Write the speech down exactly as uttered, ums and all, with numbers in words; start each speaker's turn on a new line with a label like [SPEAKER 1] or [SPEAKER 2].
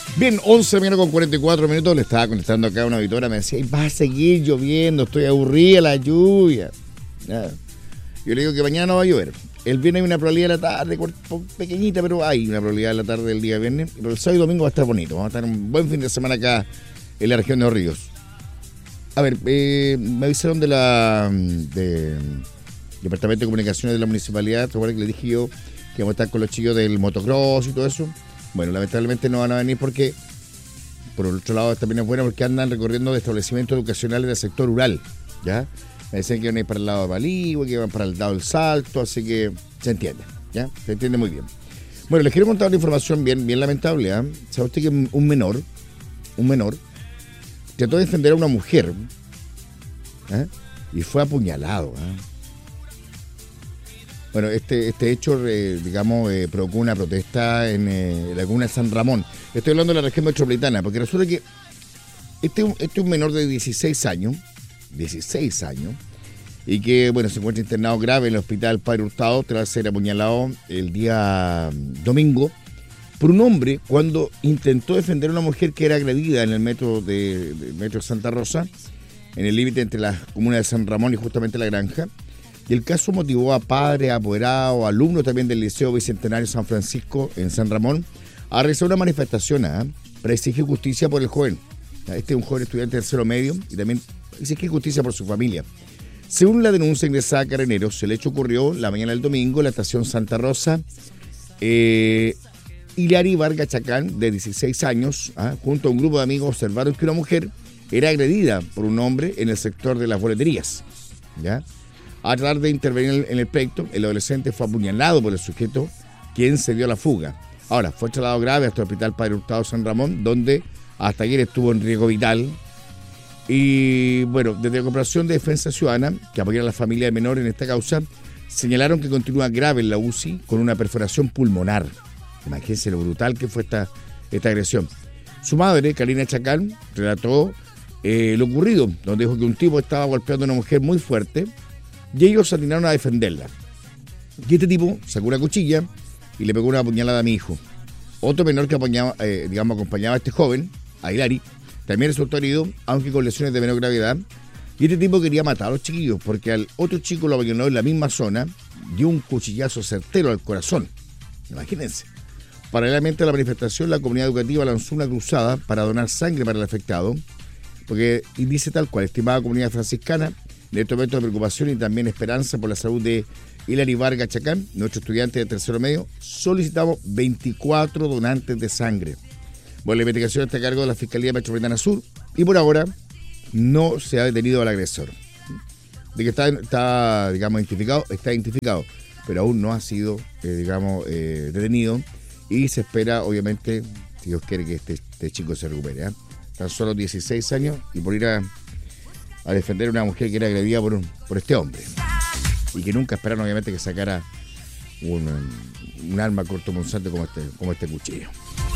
[SPEAKER 1] Bien, once de la mañana con cuarenta y cuatro minutos, le estaba contestando acá a una auditora, me decía, va a seguir lloviendo, estoy aburrida la lluvia. Nada. Yo le digo que mañana no va a llover. El viernes hay una probabilidad de la tarde, pequeñita, pero hay una probabilidad de la tarde del día viernes. Pero el sábado y domingo va a estar bonito, vamos a estar un buen fin de semana acá en la región de Los Ríos. A ver, eh, me avisaron de la de, Departamento de Comunicaciones de la Municipalidad, recuerden que le dije yo que vamos a estar con los chicos del motocross y todo eso. Bueno, lamentablemente no van a venir porque, por el otro lado, también es bueno porque andan recorriendo establecimientos educacionales del sector rural, ¿ya? Me dicen que van a ir para el lado de Baligüe, que van para el lado del Salto, así que se entiende, ¿ya? Se entiende muy bien. Bueno, les quiero contar una información bien, bien lamentable, ¿eh? ¿Sabe usted que un menor, un menor, trató de defender a una mujer, ¿eh? Y fue apuñalado, ¿eh? Bueno, este, este hecho, eh, digamos, eh, provocó una protesta en eh, la comuna de San Ramón. Estoy hablando de la región metropolitana, porque resulta que este, este es un menor de dieciséis años, dieciséis años, y que, bueno, se encuentra internado grave en el hospital Padre Hurtado tras ser apuñalado el día domingo por un hombre cuando intentó defender a una mujer que era agredida en el metro de, de metro Santa Rosa, en el límite entre las comunas de San Ramón y justamente La Granja. Y el caso motivó a padres, apoderados, alumnos también del Liceo Bicentenario San Francisco en San Ramón a realizar una manifestación ¿eh? para exigir justicia por el joven. Este es un joven estudiante de tercero medio y también exigir justicia por su familia. Según la denuncia ingresada a Carabineros, el hecho ocurrió la mañana del domingo en la estación Santa Rosa. Eh, Hilary Vargas Chacán, de dieciséis años, ¿eh? junto a un grupo de amigos, observaron que una mujer era agredida por un hombre en el sector de las boleterías, ¿ya? A tratar de intervenir en el pleito, el adolescente fue apuñalado por el sujeto, quien se dio a la fuga. Ahora, fue trasladado grave hasta el Hospital Padre Hurtado San Ramón, donde hasta ayer estuvo en riesgo vital. Y bueno, desde la Corporación de Defensa Ciudadana, que apoya a la familia de menor en esta causa, señalaron que continúa grave en la U C I con una perforación pulmonar. Imagínense lo brutal que fue esta, esta agresión. Su madre, Karina Chacán, relató eh, lo ocurrido, donde dijo que un tipo estaba golpeando a una mujer muy fuerte, y ellos se atinaron a defenderla. Y este tipo sacó una cuchilla y le pegó una puñalada a mi hijo. Otro menor que apoyaba, eh, digamos, acompañaba a este joven, a Hilary, también resultó herido, aunque con lesiones de menor gravedad. Y este tipo quería matar a los chiquillos porque al otro chico lo apuñaló en la misma zona, dio un cuchillazo certero al corazón. Imagínense. Paralelamente a la manifestación, la comunidad educativa lanzó una cruzada para donar sangre para el afectado, porque y dice tal cual: estimada comunidad franciscana, en este momento de preocupación y también esperanza por la salud de Hilary Vargas Chacán, nuestro estudiante de tercero medio, solicitamos veinticuatro donantes de sangre. Bueno, la investigación está a cargo de la Fiscalía Metropolitana Sur y por ahora no se ha detenido al agresor. De que está, está digamos, identificado, está identificado, pero aún no ha sido, eh, digamos, eh, detenido y se espera, obviamente, si Dios quiere, que este, este chico se recupere. ¿eh? Tan solo dieciséis años y por ir a a defender a una mujer que era agredida por, un, por este hombre y que nunca esperaron obviamente que sacara un, un arma cortopunzante como este, como este cuchillo.